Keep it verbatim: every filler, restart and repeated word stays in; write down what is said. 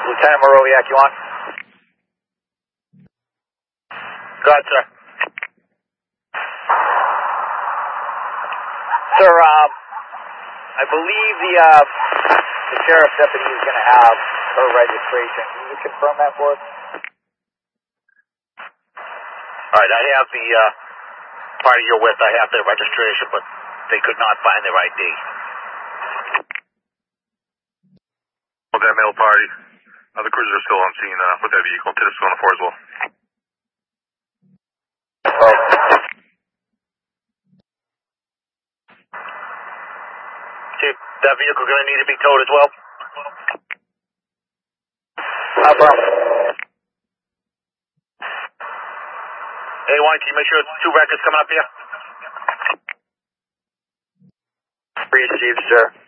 Lieutenant Morowiak, you on? Go ahead, sir. Sir, um, I believe the, uh, the sheriff's deputy is going to have her registration. Can you confirm that for us? All right, I have the, uh, part of your with, I have their registration, but they could not find their I D. Well, that mail party. Uh, the cruisers are still on scene uh, with that vehicle. T I S is on four as well. Oh. Chief, that vehicle going to need to be towed as well? No problem. Hey, why don't you make sure two records coming up here? Brief, Chief, sir.